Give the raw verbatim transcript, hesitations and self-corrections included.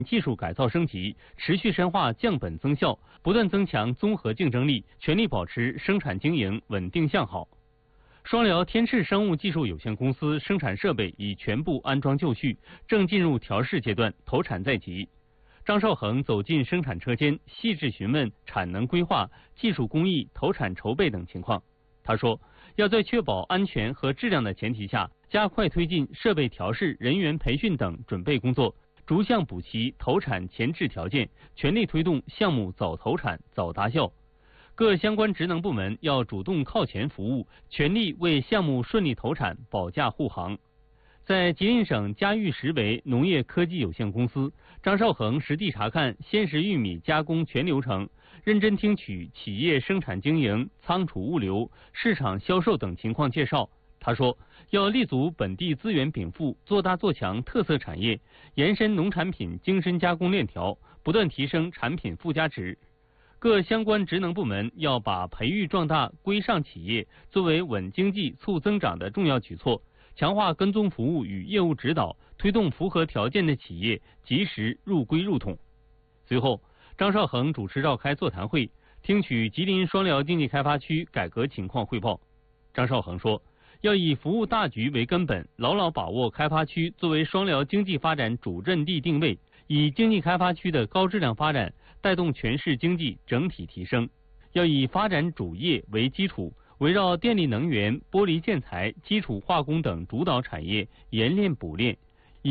技术改造升级，持续深化降本增效，不断增强综合竞争力，全力保持生产经营稳定向好。双辽天翅生物技术有限公司生产设备已全部安装就绪，正进入调试阶段，投产在即。张绍恒走进生产车间，细致询问产能规划、技术工艺、投产筹备等情况。他说，要在确保安全和质量的前提下，加快推进设备调试、人员培训等准备工作，逐项补齐投产前置条件，全力推动项目早投产、早达效。各相关职能部门要主动靠前服务，全力为项目顺利投产保驾护航。在吉林省嘉峪实维农业科技有限公司，张绍恒实地查看鲜食玉米加工全流程，认真听取企业生产经营、仓储物流、市场销售等情况介绍。他说，要立足本地资源禀赋，做大做强特色产业，延伸农产品精深加工链条，不断提升产品附加值。各相关职能部门要把培育壮大规上企业作为稳经济、促增长的重要举措，强化跟踪服务与业务指导，推动符合条件的企业及时入规入统。随后，张绍恒主持召开座谈会，听取吉林双辽经济开发区改革情况汇报。张绍恒说，要以服务大局为根本，牢牢把握开发区作为双辽经济发展主阵地定位，以经济开发区的高质量发展带动全市经济整体提升。要以发展主业为基础，围绕电力能源、玻璃建材、基础化工等主导产业研炼补炼，